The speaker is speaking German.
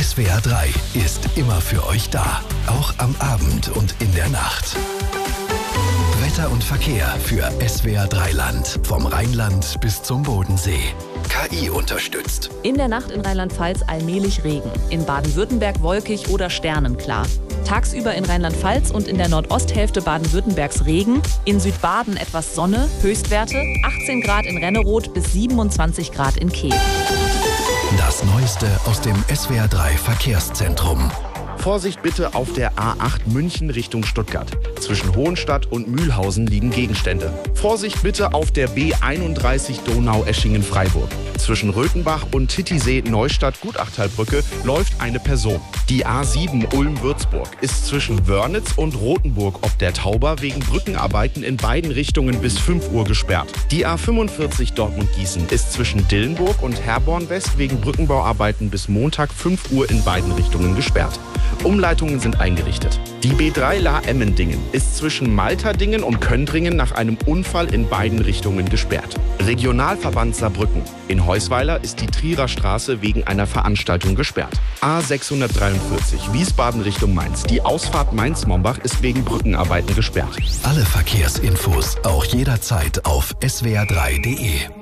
SWR 3 ist immer für euch da, auch am Abend und in der Nacht. Wetter und Verkehr für SWR 3 Land, vom Rheinland bis zum Bodensee. KI unterstützt. In der Nacht in Rheinland-Pfalz allmählich Regen. In Baden-Württemberg wolkig oder sternenklar. Tagsüber in Rheinland-Pfalz und in der Nordosthälfte Baden-Württembergs Regen. In Südbaden etwas Sonne, Höchstwerte 18 Grad in Renneroth bis 27 Grad in Kehl. Das Neueste aus dem SWR 3 Verkehrszentrum. Vorsicht bitte auf der A8 München Richtung Stuttgart. Zwischen Hohenstadt und Mühlhausen liegen Gegenstände. Vorsicht bitte auf der B31 Donau-Eschingen-Freiburg. Zwischen Röthenbach und Titisee-Neustadt-Gutachtalbrücke läuft eine Person. Die A7 Ulm-Würzburg ist zwischen Wörnitz und Rothenburg ob der Tauber wegen Brückenarbeiten in beiden Richtungen bis 5 Uhr gesperrt. Die A45 Dortmund-Gießen ist zwischen Dillenburg und Herborn-West wegen Brückenbauarbeiten bis Montag 5 Uhr in beiden Richtungen gesperrt. Umleitungen sind eingerichtet. Die B3 La-Emmendingen ist zwischen Malterdingen und Köndringen nach einem Unfall in beiden Richtungen gesperrt. Regionalverband Saarbrücken. In Heusweiler ist die Trierer Straße wegen einer Veranstaltung gesperrt. A643 Wiesbaden Richtung Mainz. Die Ausfahrt Mainz-Mombach ist wegen Brückenarbeiten gesperrt. Alle Verkehrsinfos auch jederzeit auf swr3.de.